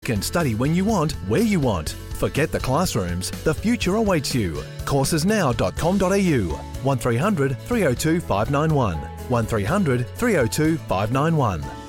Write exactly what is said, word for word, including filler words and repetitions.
can study when you want, where you want. Forget the classrooms. The future awaits you. courses now dot com dot a u. one three hundred three oh two five nine one. one three hundred three oh two five nine one.